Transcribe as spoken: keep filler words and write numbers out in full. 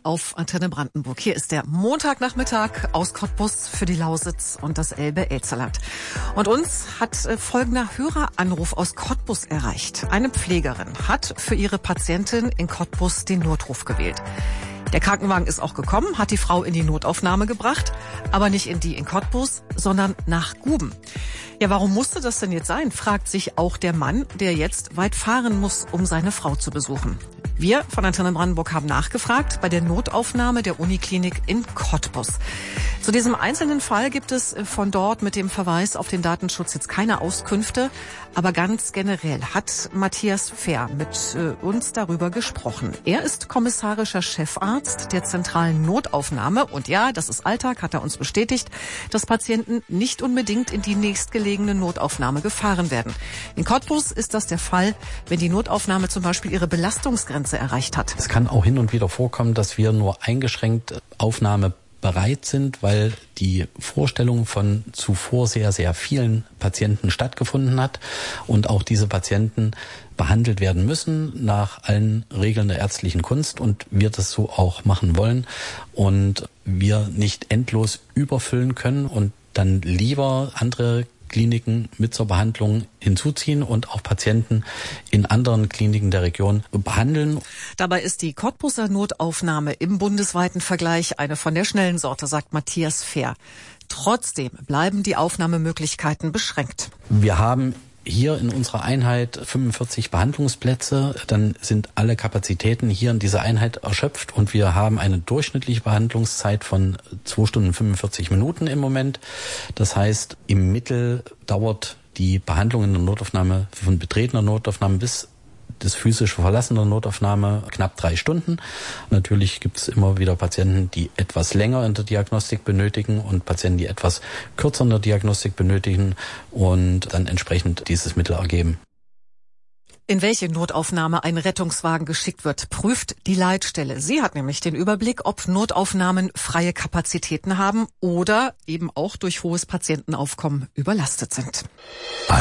auf Antenne Brandenburg. Hier ist der Montagnachmittag aus Cottbus für die Lausitz und das Elbe-Elsterland. Und uns hat folgender Höreranruf aus Cottbus erreicht. Eine Pflegerin hat für ihre Patientin in Cottbus den Notruf gewählt. Der Krankenwagen ist auch gekommen, hat die Frau in die Notaufnahme gebracht, aber nicht in die in Cottbus, sondern nach Guben. Ja, warum musste das denn jetzt sein, fragt sich auch der Mann, der jetzt weit fahren muss, um seine Frau zu besuchen. Wir von Antenne Brandenburg haben nachgefragt bei der Notaufnahme der Uniklinik in Cottbus. Zu diesem einzelnen Fall gibt es von dort mit dem Verweis auf den Datenschutz jetzt keine Auskünfte. Aber ganz generell hat Matthias Fehr mit äh, uns darüber gesprochen. Er ist kommissarischer Chefarzt der zentralen Notaufnahme. Und ja, das ist Alltag, hat er uns bestätigt, dass Patienten nicht unbedingt in die nächstgelegene Notaufnahme gefahren werden. In Cottbus ist das der Fall, wenn die Notaufnahme zum Beispiel ihre Belastungsgrenze erreicht hat. Es kann auch hin und wieder vorkommen, dass wir nur eingeschränkt Aufnahme bereit sind, weil die Vorstellung von zuvor sehr, sehr vielen Patienten stattgefunden hat und auch diese Patienten behandelt werden müssen nach allen Regeln der ärztlichen Kunst und wir das so auch machen wollen und wir nicht endlos überfüllen können und dann lieber andere Kliniken mit zur Behandlung hinzuziehen und auch Patienten in anderen Kliniken der Region behandeln. Dabei ist die Cottbuser Notaufnahme im bundesweiten Vergleich eine von der schnellen Sorte, sagt Matthias Fehr. Trotzdem bleiben die Aufnahmemöglichkeiten beschränkt. Wir haben hier in unserer Einheit fünfundvierzig Behandlungsplätze, dann sind alle Kapazitäten hier in dieser Einheit erschöpft und wir haben eine durchschnittliche Behandlungszeit von zwei Stunden fünfundvierzig Minuten im Moment. Das heißt, im Mittel dauert die Behandlung in der Notaufnahme von betretener Notaufnahme bis das physische Verlassen der Notaufnahme knapp drei Stunden. Natürlich gibt es immer wieder Patienten, die etwas länger in der Diagnostik benötigen und Patienten, die etwas kürzer in der Diagnostik benötigen und dann entsprechend dieses Mittel ergeben. In welche Notaufnahme ein Rettungswagen geschickt wird, prüft die Leitstelle. Sie hat nämlich den Überblick, ob Notaufnahmen freie Kapazitäten haben oder eben auch durch hohes Patientenaufkommen überlastet sind.